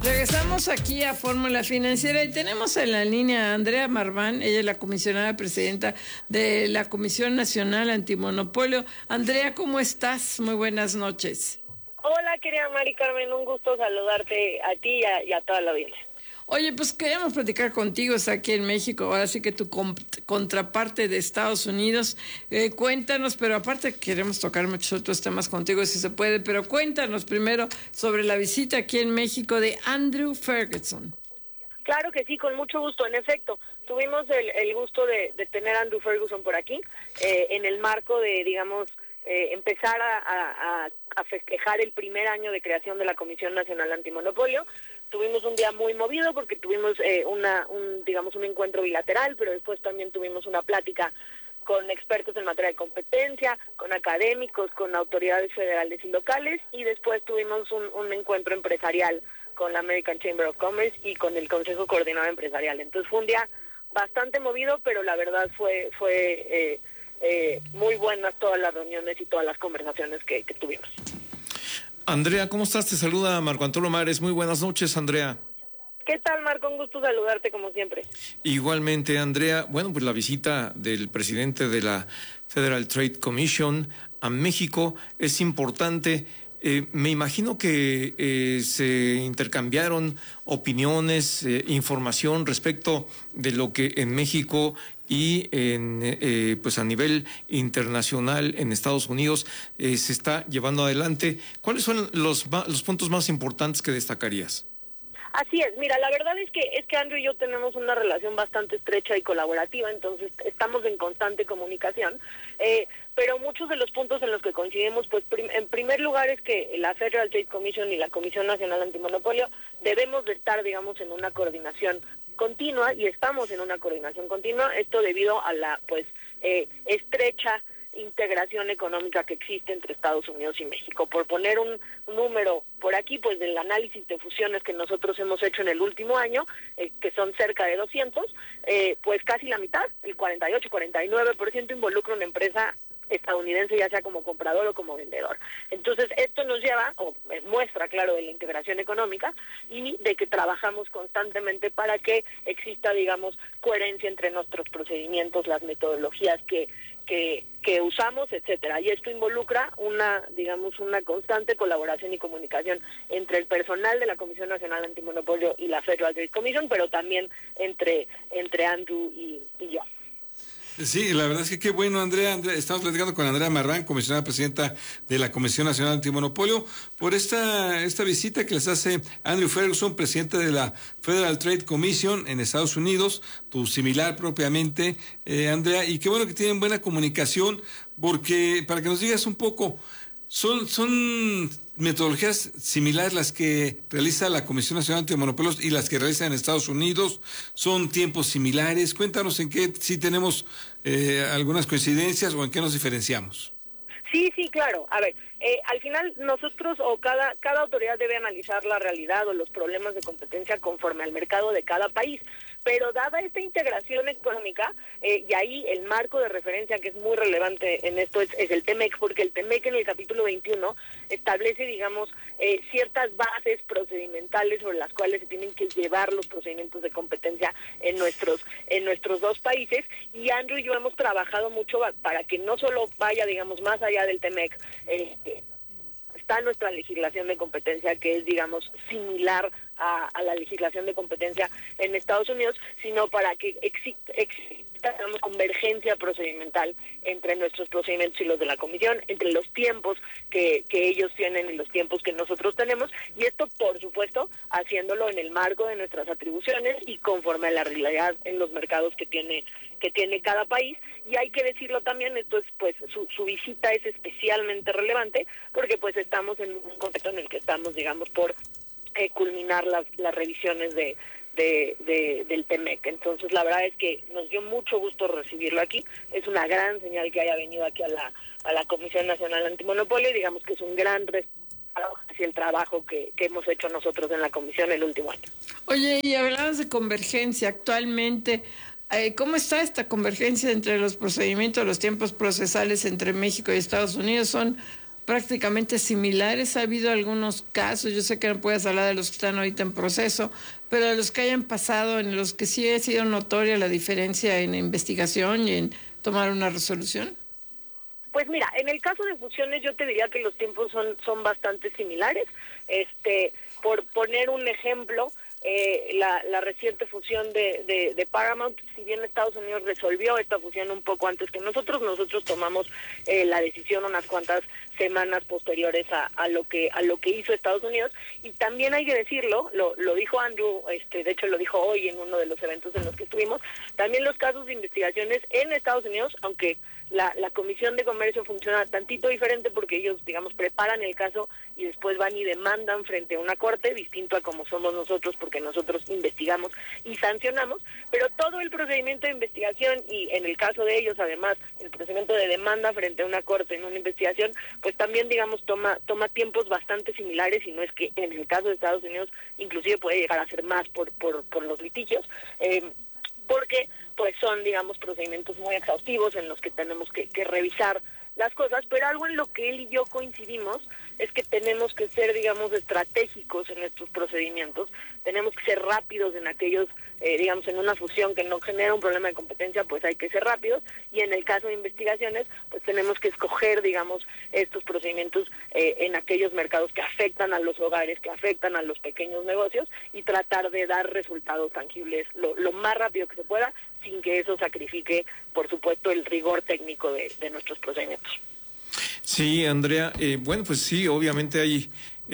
Regresamos aquí a Fórmula Financiera y tenemos en la línea a Andrea Marván. Ella es la comisionada presidenta de la Comisión Nacional Antimonopolio. Andrea, ¿cómo estás? Muy buenas noches. Hola, querida Mari Carmen, un gusto saludarte a ti y a toda la audiencia. Oye, pues queríamos platicar contigo, está aquí en México, ahora sí que tu contraparte de Estados Unidos, cuéntanos, pero aparte queremos tocar muchos otros temas contigo si se puede, pero cuéntanos primero sobre la visita aquí en México de Andrew Ferguson. Claro que sí, con mucho gusto, en efecto, tuvimos el gusto de tener a Andrew Ferguson por aquí, en el marco de, digamos, empezar a festejar el primer año de creación de la Comisión Nacional Antimonopolio. Tuvimos un día muy movido porque tuvimos un encuentro bilateral, pero después también tuvimos una plática con expertos en materia de competencia, con académicos, con autoridades federales y locales, y después tuvimos un encuentro empresarial con la American Chamber of Commerce y con el Consejo Coordinador Empresarial. Entonces fue un día bastante movido, pero la verdad fue muy buenas todas las reuniones y todas las conversaciones que tuvimos. Andrea, ¿cómo estás? Te saluda Marco Antonio Mares. Muy buenas noches, Andrea. ¿Qué tal, Marco? Un gusto saludarte como siempre. Igualmente, Andrea. Bueno, pues la visita del presidente de la Federal Trade Commission a México es importante. Me imagino que se intercambiaron opiniones, información respecto de lo que en México y pues a nivel internacional en Estados Unidos se está llevando adelante. ¿Cuáles son los puntos más importantes que destacarías? Así es, mira, la verdad es que Andrew y yo tenemos una relación bastante estrecha y colaborativa, entonces estamos en constante comunicación, pero muchos de los puntos en los que coincidimos, pues en primer lugar es que la Federal Trade Commission y la Comisión Nacional Antimonopolio debemos de estar, digamos, en una coordinación continua, y estamos en una coordinación continua, esto debido a la, estrecha integración económica que existe entre Estados Unidos y México. Por poner un número por aquí, pues del análisis de fusiones que nosotros hemos hecho en el último año, que son cerca de 200, pues casi la mitad, el 48-49% involucra una empresa estadounidense, ya sea como comprador o como vendedor. Entonces esto nos lleva, o muestra, claro, de la integración económica y de que trabajamos constantemente para que exista, digamos, coherencia entre nuestros procedimientos, las metodologías que usamos, etcétera. Y esto involucra una constante colaboración y comunicación entre el personal de la Comisión Nacional Antimonopolio y la Federal Trade Commission, pero también entre Andrew y yo. Sí, la verdad es que qué bueno, Andrea. Estamos platicando con Andrea Marván, comisionada presidenta de la Comisión Nacional Antimonopolio, por esta visita que les hace Andrew Ferguson, presidente de la Federal Trade Commission en Estados Unidos, tu similar propiamente, Andrea, y qué bueno que tienen buena comunicación, porque para que nos digas un poco, son metodologías similares las que realiza la Comisión Nacional Antimonopolios y las que realiza en Estados Unidos, son tiempos similares. Cuéntanos en qué sí tenemos algunas coincidencias o en qué nos diferenciamos. Sí, claro. A ver, al final nosotros o cada autoridad debe analizar la realidad o los problemas de competencia conforme al mercado de cada país. Pero dada esta integración económica, y ahí el marco de referencia que es muy relevante en esto es el TEMEC, porque el TEMEC en el capítulo 21 establece, digamos, ciertas bases procedimentales sobre las cuales se tienen que llevar los procedimientos de competencia en nuestros dos países, y Andrew y yo hemos trabajado mucho para que no solo vaya, digamos, más allá del TEMEC, está nuestra legislación de competencia, que es, digamos, similar a la legislación de competencia en Estados Unidos, sino para que exista una convergencia procedimental entre nuestros procedimientos y los de la Comisión, entre los tiempos que ellos tienen y los tiempos que nosotros tenemos, y esto, por supuesto, haciéndolo en el marco de nuestras atribuciones y conforme a la realidad en los mercados que tiene cada país. Y hay que decirlo también, esto es, pues, su visita es especialmente relevante porque pues estamos en un contexto en el que estamos, digamos, por culminar las revisiones del TEMEC. Entonces la verdad es que nos dio mucho gusto recibirlo aquí. Es una gran señal que haya venido aquí a la Comisión Nacional Antimonopolio, y digamos que es un gran respaldo hacia el trabajo que hemos hecho nosotros en la Comisión el último año. Oye, y hablabas de convergencia actualmente. ¿Cómo está esta convergencia entre los procedimientos, los tiempos procesales entre México y Estados Unidos? ¿Son prácticamente similares. Ha habido algunos casos, yo sé que no puedes hablar de los que están ahorita en proceso, pero de los que hayan pasado, en los que sí ha sido notoria la diferencia en investigación y en tomar una resolución. Pues mira, en el caso de fusiones yo te diría que los tiempos son bastante similares. Por poner un ejemplo, la reciente fusión de Paramount, si bien Estados Unidos resolvió esta fusión un poco antes que nosotros tomamos la decisión unas cuantas semanas posteriores a lo que hizo Estados Unidos. Y también hay que decirlo, lo dijo Andrew, de hecho lo dijo hoy en uno de los eventos en los que estuvimos, también los casos de investigaciones en Estados Unidos, aunque la Comisión de Comercio funciona tantito diferente porque ellos, digamos, preparan el caso y después van y demandan frente a una corte, distinto a como somos nosotros, porque nosotros investigamos y sancionamos, pero todo el procedimiento de investigación y en el caso de ellos, además, el procedimiento de demanda frente a una corte en una investigación, pues también, digamos, toma tiempos bastante similares, y no es que en el caso de Estados Unidos inclusive puede llegar a ser más por los litigios, porque pues son, digamos, procedimientos muy exhaustivos en los que tenemos que revisar las cosas, pero algo en lo que él y yo coincidimos es que tenemos que ser, digamos, estratégicos en estos procedimientos, tenemos que ser rápidos en aquellos, digamos, en una fusión que no genera un problema de competencia, pues hay que ser rápidos, y en el caso de investigaciones, pues tenemos que escoger, digamos, estos procedimientos en aquellos mercados que afectan a los hogares, que afectan a los pequeños negocios, y tratar de dar resultados tangibles lo más rápido que se pueda, sin que eso sacrifique, por supuesto, el rigor técnico de nuestros procedimientos. Sí, Andrea, bueno, pues sí, obviamente hay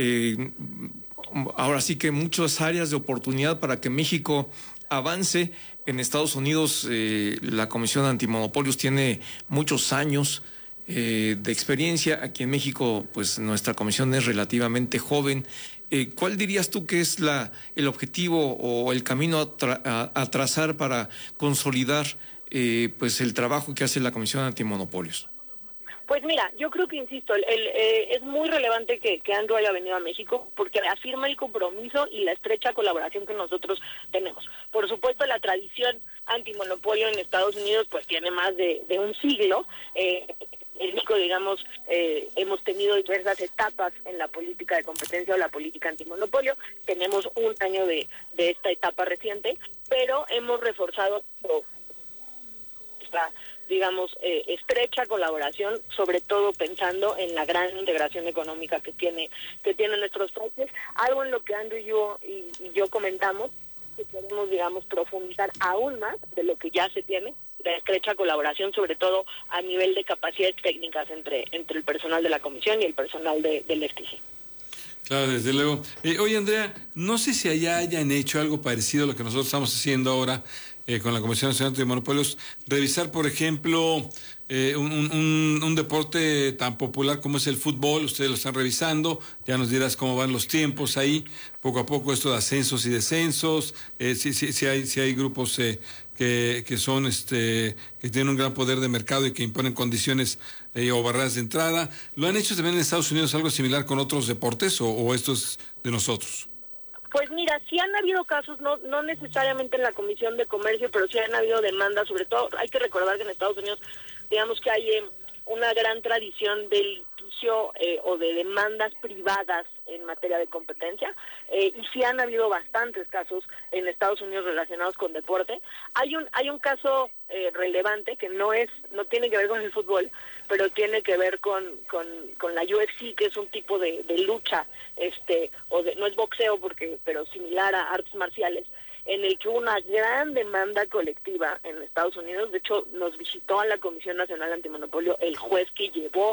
ahora sí que muchas áreas de oportunidad para que México avance. En Estados Unidos la Comisión Antimonopolios tiene muchos años de experiencia. Aquí en México, pues nuestra comisión es relativamente joven. ¿Cuál dirías tú que es el objetivo o el camino a trazar para consolidar pues el trabajo que hace la Comisión Antimonopolios? Pues mira, yo creo que, insisto, es muy relevante que Andrew haya venido a México porque afirma el compromiso y la estrecha colaboración que nosotros tenemos. Por supuesto, la tradición antimonopolio en Estados Unidos pues tiene más de un siglo. En México, digamos, hemos tenido diversas etapas en la política de competencia o la política antimonopolio. Tenemos un año de esta etapa reciente, pero hemos reforzado esta, digamos, estrecha colaboración, sobre todo pensando en la gran integración económica que tienen nuestros países. Algo en lo que Andrew y yo comentamos, que queremos, digamos, profundizar aún más de lo que ya se tiene, de estrecha colaboración, sobre todo a nivel de capacidades técnicas entre el personal de la Comisión y el personal del FTC. Claro, desde luego. Oye, Andrea, no sé si allá hayan hecho algo parecido a lo que nosotros estamos haciendo ahora con la Comisión Nacional de Monopolios, revisar, por ejemplo, un deporte tan popular como es el fútbol. Ustedes lo están revisando, ya nos dirás cómo van los tiempos ahí, poco a poco esto de ascensos y descensos, si hay grupos que son que tienen un gran poder de mercado y que imponen condiciones o barreras de entrada. ¿Lo han hecho también en Estados Unidos algo similar con otros deportes o esto es de nosotros? Pues mira, sí han habido casos, no necesariamente en la Comisión de Comercio, pero sí han habido demandas. Sobre todo hay que recordar que en Estados Unidos, digamos que hay una gran tradición de litigio o de demandas privadas en materia de competencia, y sí han habido bastantes casos en Estados Unidos relacionados con deporte. Hay un caso relevante que no tiene que ver con el fútbol, pero tiene que ver con la UFC, que es un tipo de lucha, no es boxeo pero similar a artes marciales, en el que hubo una gran demanda colectiva en Estados Unidos. De hecho, nos visitó a la Comisión Nacional Antimonopolio el juez que llevó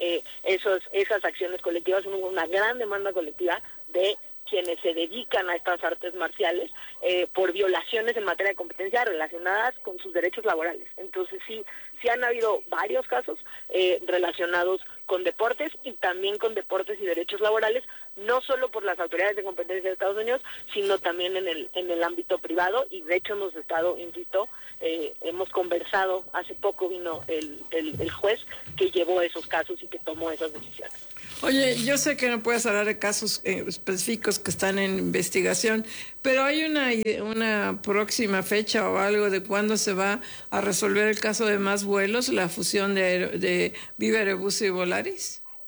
esas acciones colectivas. Hubo una gran demanda colectiva de quienes se dedican a estas artes marciales por violaciones en materia de competencia relacionadas con sus derechos laborales. Entonces sí han habido varios casos relacionados con deportes y también con deportes y derechos laborales, no solo por las autoridades de competencia de Estados Unidos, sino también en el ámbito privado. Y de hecho hemos estado, insisto, hemos conversado, hace poco vino el juez que llevó esos casos y que tomó esas decisiones. Oye, yo sé que no puedes hablar de casos específicos que están en investigación, pero ¿hay una próxima fecha o algo de cuándo se va a resolver el caso de Más Vuelos, la fusión de Viva Aerobús y Volaris?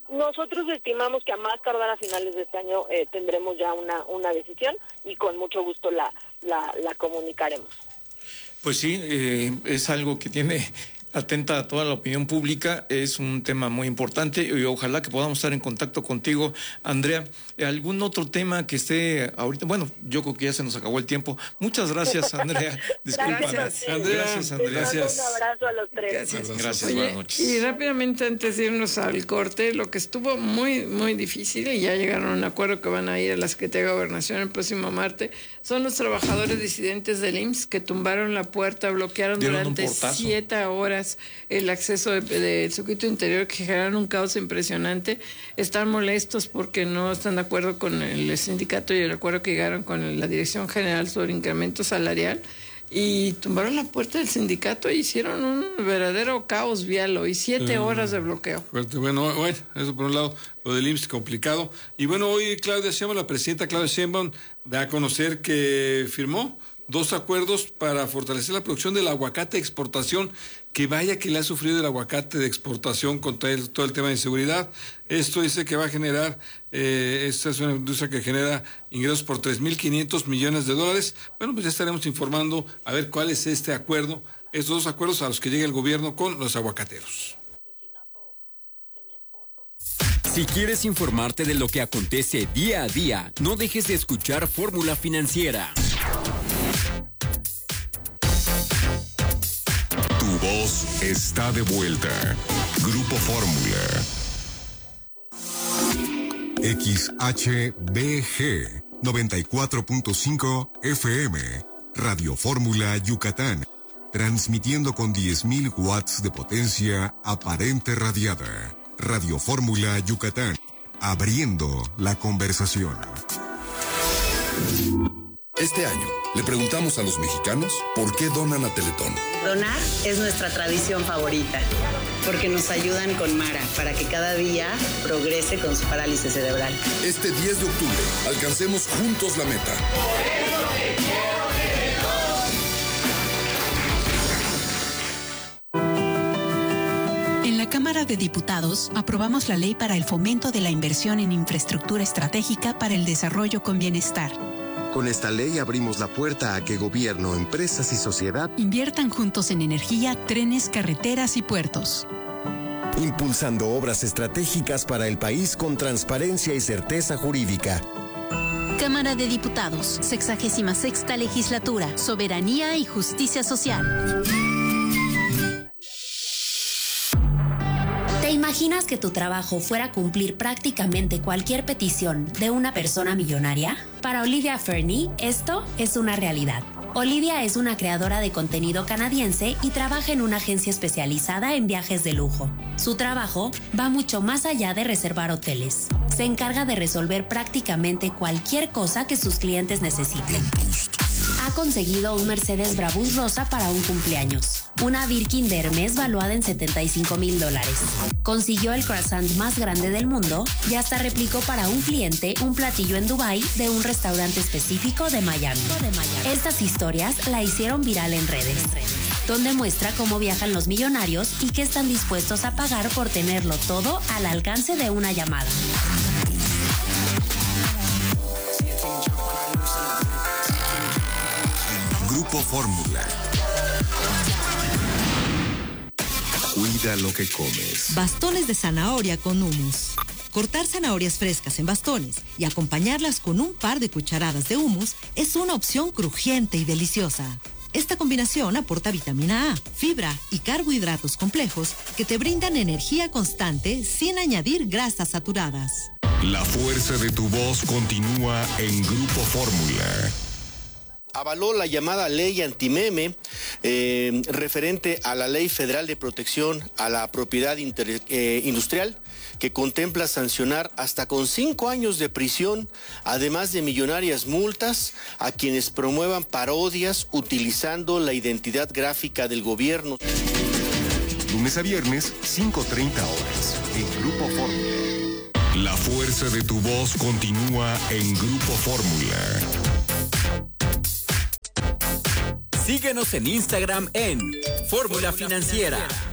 Nosotros estimamos que a más tardar a finales de este año tendremos ya una decisión y con mucho gusto la comunicaremos. Pues sí, es algo que tiene atenta a toda la opinión pública, es un tema muy importante y ojalá que podamos estar en contacto contigo, Andrea. ¿Algún otro tema que esté ahorita? Bueno, yo creo que ya se nos acabó el tiempo. Muchas gracias, Andrea. Disculpa. Gracias, Andrea. Gracias, Andrea. Gracias. Un abrazo a los tres. Gracias. Oye, Buenas noches. y rápidamente antes de irnos al corte, lo que estuvo muy, muy difícil, y ya llegaron a un acuerdo que van a ir a la Secretaría de Gobernación el próximo martes, son los trabajadores disidentes del IMSS que tumbaron la puerta, bloquearon Dieron un durante portazo. 7 horas el acceso del circuito interior, que generaron un caos impresionante. Están molestos porque no están de acuerdo con el sindicato y el acuerdo que llegaron con la Dirección General sobre incremento salarial, y tumbaron la puerta del sindicato e hicieron un verdadero caos vial hoy, 7 horas de bloqueo. Fuerte. Bueno, eso por un lado, lo del IMSS complicado. Y bueno, hoy Claudia Sheinbaum, la presidenta Claudia Sheinbaum, da a conocer que firmó 2 acuerdos para fortalecer la producción del aguacate de exportación, que vaya que le ha sufrido el aguacate de exportación con todo el tema de inseguridad. Esto dice que va a generar, esta es una industria que genera ingresos por $3,500 millones. Bueno, pues ya estaremos informando a ver cuál es este acuerdo, estos 2 acuerdos a los que llega el gobierno con los aguacateros. Si quieres informarte de lo que acontece día a día, no dejes de escuchar Fórmula Financiera. Tu voz está de vuelta. Grupo Fórmula. XHBG 94.5 FM. Radio Fórmula Yucatán. Transmitiendo con 10.000 watts de potencia aparente radiada. Radio Fórmula Yucatán. Abriendo la conversación. Este año le preguntamos a los mexicanos por qué donan a Teletón. Donar es nuestra tradición favorita, porque nos ayudan con Mara para que cada día progrese con su parálisis cerebral. Este 10 de octubre, alcancemos juntos la meta. Por eso te quiero, Teletón. En la Cámara de Diputados aprobamos la ley para el fomento de la inversión en infraestructura estratégica para el desarrollo con bienestar. Con esta ley abrimos la puerta a que gobierno, empresas y sociedad inviertan juntos en energía, trenes, carreteras y puertos. Impulsando obras estratégicas para el país con transparencia y certeza jurídica. Cámara de Diputados, 66ª Legislatura, Soberanía y Justicia Social. ¿Te imaginas que tu trabajo fuera a cumplir prácticamente cualquier petición de una persona millonaria? Para Olivia Fernie, esto es una realidad. Olivia es una creadora de contenido canadiense y trabaja en una agencia especializada en viajes de lujo. Su trabajo va mucho más allá de reservar hoteles. Se encarga de resolver prácticamente cualquier cosa que sus clientes necesiten. Ha conseguido un Mercedes Brabus rosa para un cumpleaños, una Birkin de Hermes valuada en $75,000. Consiguió el croissant más grande del mundo y hasta replicó para un cliente un platillo en Dubái de un restaurante específico de Miami. Estas historias la hicieron viral en redes, donde muestra cómo viajan los millonarios y qué están dispuestos a pagar por tenerlo todo al alcance de una llamada. Grupo Fórmula. Cuida lo que comes. Bastones de zanahoria con hummus. Cortar zanahorias frescas en bastones y acompañarlas con un par de cucharadas de hummus es una opción crujiente y deliciosa. Esta combinación aporta vitamina A, fibra y carbohidratos complejos que te brindan energía constante sin añadir grasas saturadas. La fuerza de tu voz continúa en Grupo Fórmula. Avaló la llamada ley antimeme referente a la Ley Federal de Protección a la Propiedad Industrial, que contempla sancionar hasta con 5 años de prisión, además de millonarias multas a quienes promuevan parodias utilizando la identidad gráfica del gobierno. Lunes a viernes, 5:30 horas, en Grupo Fórmula. La fuerza de tu voz continúa en Grupo Fórmula. Síguenos en Instagram en Fórmula Financiera.